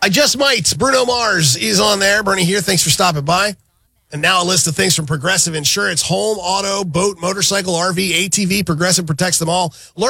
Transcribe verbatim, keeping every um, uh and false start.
I just might. Bruno Mars is on there. Bernie here. Thanks for stopping by. And now a list of things from Progressive Insurance: home, auto, boat, motorcycle, R V, A T V. Progressive protects them all. Learn